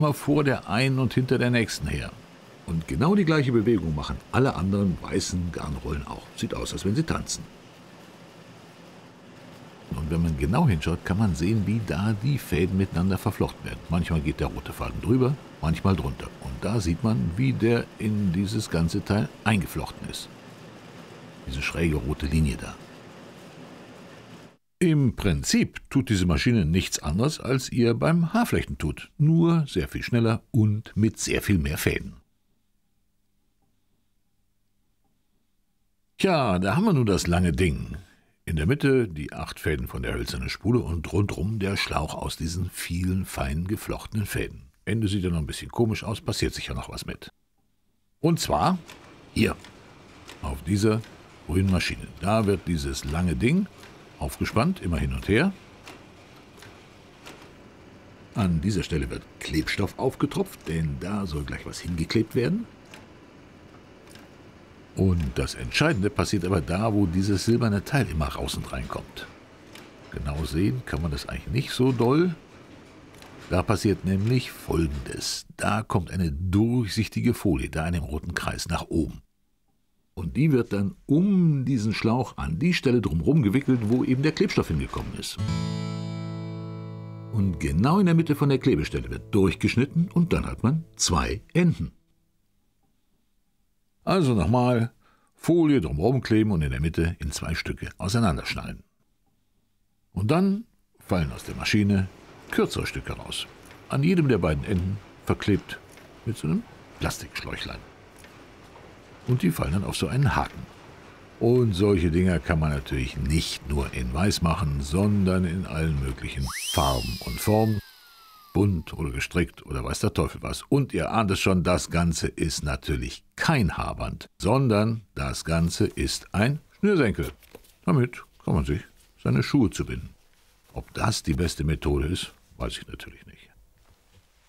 Mal vor der einen und hinter der nächsten her. Und genau die gleiche Bewegung machen alle anderen weißen Garnrollen auch. Sieht aus, als wenn sie tanzen. Und wenn man genau hinschaut, kann man sehen, wie da die Fäden miteinander verflochten werden. Manchmal geht der rote Faden drüber, manchmal drunter. Und da sieht man, wie der in dieses ganze Teil eingeflochten ist. Diese schräge rote Linie da. Im Prinzip tut diese Maschine nichts anderes, als ihr beim Haarflechten tut. Nur sehr viel schneller und mit sehr viel mehr Fäden. Tja, da haben wir nun das lange Ding. In der Mitte die 8 Fäden von der hölzernen Spule und rundrum der Schlauch aus diesen vielen fein geflochtenen Fäden. Ende sieht ja noch ein bisschen komisch aus, passiert sicher noch was mit. Und zwar hier, auf dieser grünen Maschine. Da wird dieses lange Ding aufgespannt, immer hin und her. An dieser Stelle wird Klebstoff aufgetropft, denn da soll gleich was hingeklebt werden. Und das Entscheidende passiert aber da, wo dieses silberne Teil immer raus und reinkommt. Genau sehen kann man das eigentlich nicht so doll. Da passiert nämlich Folgendes. Da kommt eine durchsichtige Folie, da in dem roten Kreis, nach oben. Und die wird dann um diesen Schlauch an die Stelle drumherum gewickelt, wo eben der Klebstoff hingekommen ist. Und genau in der Mitte von der Klebestelle wird durchgeschnitten und dann hat man 2 Enden. Also nochmal, Folie drumherum kleben und in der Mitte in 2 Stücke auseinanderschneiden. Und dann fallen aus der Maschine kürzere Stücke raus. An jedem der beiden Enden verklebt mit so einem Plastikschläuchlein. Und die fallen dann auf so einen Haken. Und solche Dinger kann man natürlich nicht nur in weiß machen, sondern in allen möglichen Farben und Formen. Bunt oder gestrickt oder weiß der Teufel was. Und ihr ahnt es schon, das Ganze ist natürlich kein Haarband, sondern das Ganze ist ein Schnürsenkel. Damit kann man sich seine Schuhe zubinden. Ob das die beste Methode ist, weiß ich natürlich nicht.